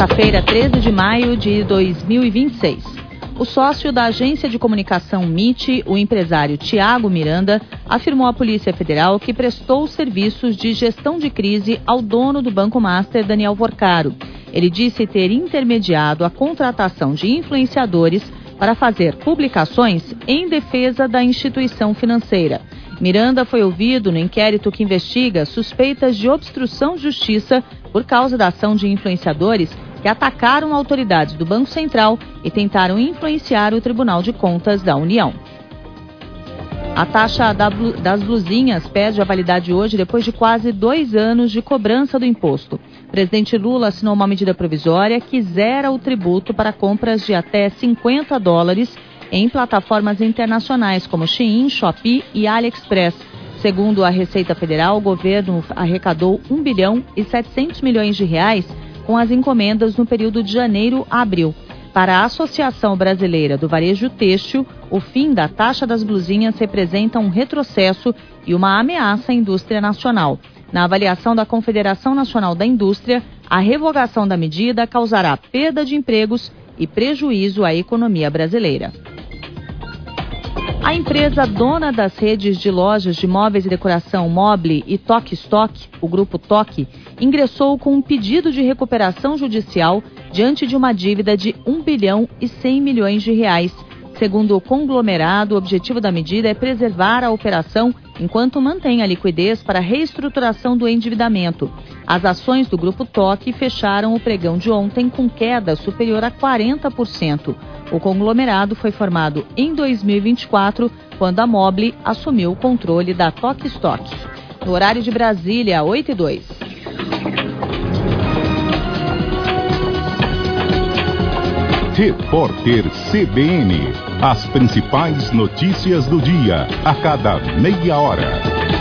Sexta-feira, 13 de maio de 2026. O sócio da agência de comunicação MIT, o empresário Tiago Miranda, afirmou à Polícia Federal que prestou serviços de gestão de crise ao dono do Banco Master, Daniel Vorcaro. Ele disse ter intermediado a contratação de influenciadores para fazer publicações em defesa da instituição financeira. Miranda foi ouvido no inquérito que investiga suspeitas de obstrução de justiça por causa da ação de influenciadores que atacaram autoridades do Banco Central e tentaram influenciar o Tribunal de Contas da União. A taxa das blusinhas perde a validade hoje depois de quase 2 anos de cobrança do imposto. O presidente Lula assinou uma medida provisória que zera o tributo para compras de até $50 em plataformas internacionais como Shein, Shopee e AliExpress. Segundo a Receita Federal, o governo arrecadou R$ 1,7 bilhão com as encomendas no período de janeiro a abril. Para a Associação Brasileira do Varejo Têxtil, o fim da taxa das blusinhas representa um retrocesso e uma ameaça à indústria nacional. Na avaliação da Confederação Nacional da Indústria, a revogação da medida causará perda de empregos e prejuízo à economia brasileira. A empresa dona das redes de lojas de móveis e decoração Mobile e Toque Stock, o grupo Toque, ingressou com um pedido de recuperação judicial diante de uma dívida de R$ 1,1 bilhão. Segundo o conglomerado, o objetivo da medida é preservar a operação enquanto mantém a liquidez para a reestruturação do endividamento. As ações do grupo Toque fecharam o pregão de ontem com queda superior a 40%. O conglomerado foi formado em 2024, quando a Mobile assumiu o controle da Toque Stock. No horário de Brasília, 8h02. Repórter CBN. As principais notícias do dia, a cada meia hora.